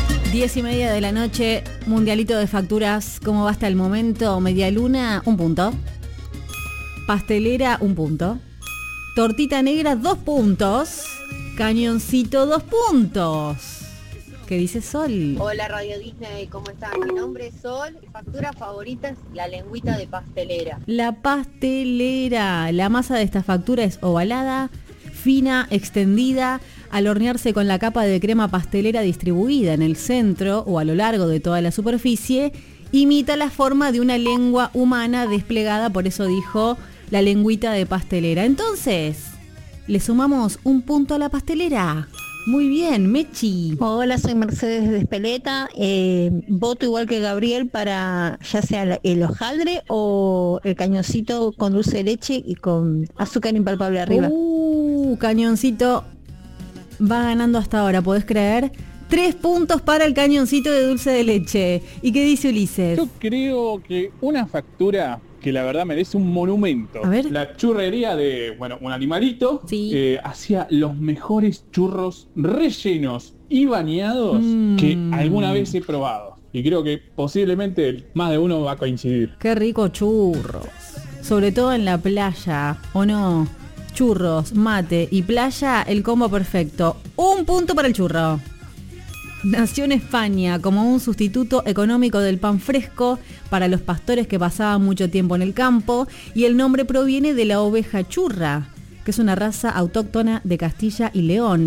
10:30 de la noche, mundialito de facturas. ¿Cómo va hasta el momento? Medialuna, 1 punto. Pastelera, 1 punto. Tortita negra, 2 puntos. Cañoncito, 2 puntos. ¿Qué dice Sol? Hola Radio Disney, ¿cómo están? Mi nombre es Sol, mi factura favorita es la lengüita de pastelera. La pastelera. La masa de esta factura es ovalada, fina, extendida, al hornearse con la capa de crema pastelera distribuida en el centro o a lo largo de toda la superficie, imita la forma de una lengua humana desplegada, por eso dijo la lengüita de pastelera. Entonces, le sumamos 1 punto a la pastelera. Muy bien, Mechi. Hola, soy Mercedes de Espeleta. Voto igual que Gabriel para ya sea el hojaldre o el cañoncito con dulce de leche y con azúcar impalpable arriba. Cañoncito va ganando hasta ahora, ¿podés creer? 3 puntos para el cañoncito de dulce de leche. ¿Y qué dice Ulises? Yo creo que una factura que la verdad merece un monumento. A ver. La churrería de, un animalito, sí, hacía los mejores churros rellenos y bañados que alguna vez he probado. Y creo que posiblemente más de uno va a coincidir. Qué rico churros. Sobre todo en la playa, ¿o no? Churros, mate y playa, el combo perfecto. 1 punto para el churro. Nació en España como un sustituto económico del pan fresco para los pastores que pasaban mucho tiempo en el campo, y el nombre proviene de la oveja churra, que es una raza autóctona de Castilla y León.